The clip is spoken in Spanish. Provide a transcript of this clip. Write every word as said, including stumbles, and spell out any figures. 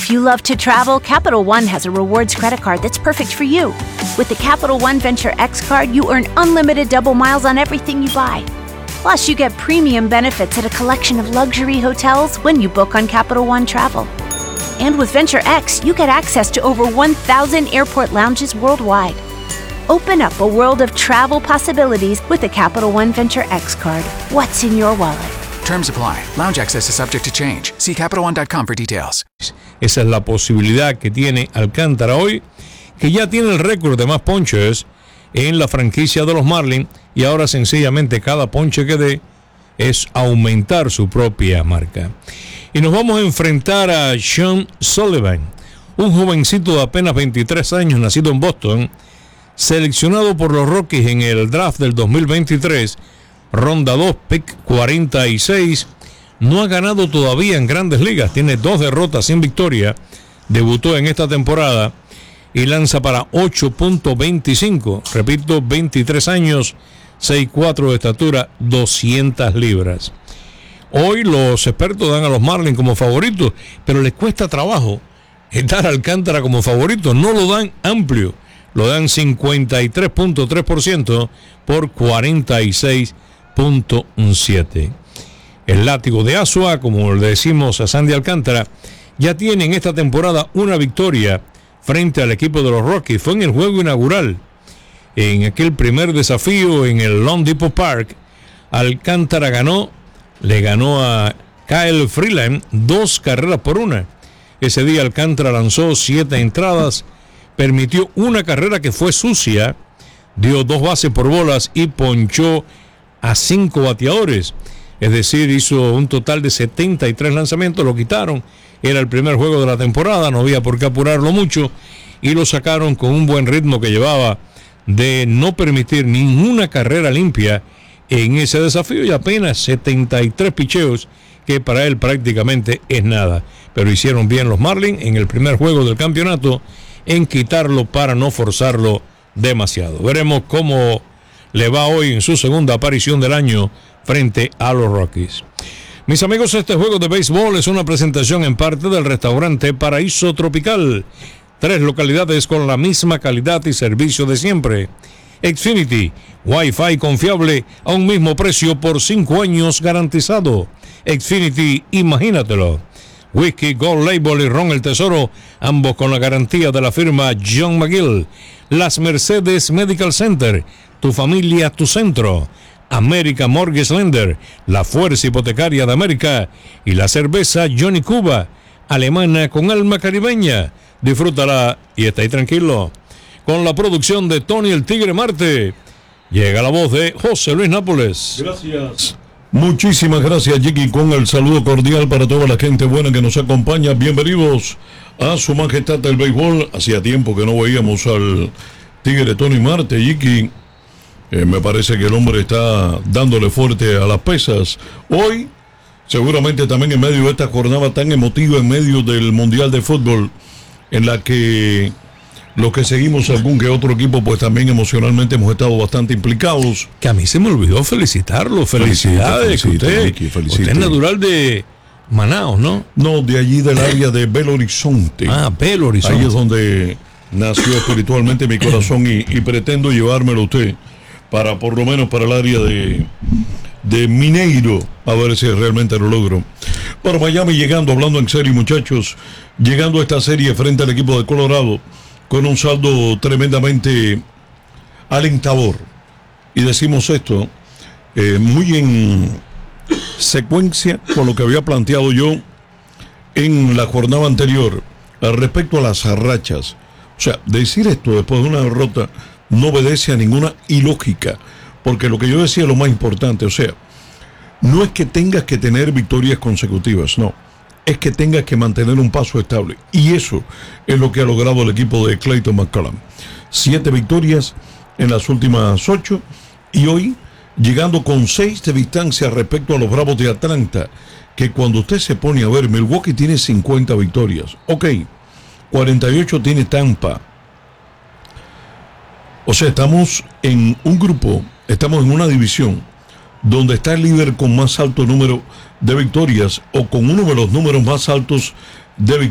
If you love to travel, Capital One has a rewards credit card that's perfect for you. With the Capital One Venture X card, you earn unlimited double miles on everything you buy. Plus, you get premium benefits at a collection of luxury hotels when you book on Capital One Travel. And with Venture X, you get access to over one thousand airport lounges worldwide. Open up a world of travel possibilities with the Capital One Venture X card. What's in your wallet? Terms apply. Lounge access is subject to change. See Capital One dot com for details. Esa es la posibilidad que tiene Alcántara hoy, que ya tiene el récord de más ponches en la franquicia de los Marlins, y ahora sencillamente cada ponche que dé es aumentar su propia marca. Y nos vamos a enfrentar a Sean Sullivan, un jovencito de apenas veintitrés años, nacido en Boston, seleccionado por los Rockies en el draft del dos mil veintitrés, ronda dos, pick cuarenta y seis. No ha ganado todavía en Grandes Ligas, tiene dos derrotas sin victoria, debutó en esta temporada y lanza para ocho punto veinticinco, repito, veintitrés años, seis cuatro de estatura, doscientas libras. Hoy los expertos dan a los Marlins como favoritos, pero les cuesta trabajo dar a Alcántara como favorito, no lo dan amplio, lo dan cincuenta y tres punto tres por ciento por cuarenta y seis punto siete. El látigo de Asua, como le decimos a Sandy Alcántara, ya tiene en esta temporada una victoria frente al equipo de los Rockies. Fue en el juego inaugural, en aquel primer desafío en el Lone Depot Park. Alcántara ganó, le ganó a Kyle Freeland dos carreras por una. Ese día Alcántara lanzó siete entradas, permitió una carrera que fue sucia, dio dos bases por bolas y ponchó a cinco bateadores. Es decir, hizo un total de setenta y tres lanzamientos, lo quitaron. Era el primer juego de la temporada, no había por qué apurarlo mucho, y lo sacaron con un buen ritmo que llevaba de no permitir ninguna carrera limpia en ese desafío, y apenas setenta y tres picheos, que para él prácticamente es nada. Pero hicieron bien los Marlins en el primer juego del campeonato en quitarlo para no forzarlo demasiado. Veremos cómo le va hoy en su segunda aparición del año frente a los Rockies. Mis amigos, este juego de béisbol es una presentación en parte del restaurante Paraíso Tropical. Tres localidades con la misma calidad y servicio de siempre. Xfinity, Wi-Fi confiable a un mismo precio por cinco años garantizado. Xfinity, imagínatelo. Whisky, Gold Label y Ron el Tesoro, ambos con la garantía de la firma John McGill. Las Mercedes Medical Center, tu familia, tu centro. América Mortgage Lender, la fuerza hipotecaria de América, y la cerveza Johnny Cuba, alemana con alma caribeña. Disfrútala y está ahí tranquilo. Con la producción de Tony el Tigre Marte, llega la voz de José Luis Nápoles. Gracias. Muchísimas gracias, Jiki, con el saludo cordial para toda la gente buena que nos acompaña. Bienvenidos a Su Majestad del Béisbol. Hacía tiempo que no veíamos al Tigre Tony Marte, Jiki. Eh, me parece que el hombre está dándole fuerte a las pesas. Hoy, seguramente también en medio de esta jornada tan emotiva, en medio del Mundial de Fútbol, en la que los que seguimos algún que otro equipo, pues también emocionalmente hemos estado bastante implicados. Que a mí se me olvidó felicitarlo. Felicidades, felicito, usted, Ricky, felicito. Usted es natural de Manaos, ¿no? No, de allí del área de Belo Horizonte. Ah, Belo Horizonte. Ahí es donde nació espiritualmente mi corazón y, y pretendo llevármelo a usted para por lo menos para el área de, de Mineiro, a ver si realmente lo logro. Para Miami llegando, hablando en serio, muchachos, llegando a esta serie frente al equipo de Colorado con un saldo tremendamente alentador. Y decimos esto eh, muy en secuencia con lo que había planteado yo en la jornada anterior al respecto a las rachas. O sea, decir esto después de una derrota no obedece a ninguna ilógica, porque lo que yo decía es lo más importante. O sea, no es que tengas que tener victorias consecutivas, no, es que tengas que mantener un paso estable, y eso es lo que ha logrado el equipo de Clayton McCollum. Siete victorias en las últimas ocho, y hoy llegando con seis de distancia respecto a los Bravos de Atlanta, que cuando usted se pone a ver, Milwaukee tiene cincuenta victorias, ok, cuarenta y ocho tiene Tampa. O sea, estamos en un grupo, estamos en una división donde está el líder con más alto número de victorias, o con uno de los números más altos de victorias.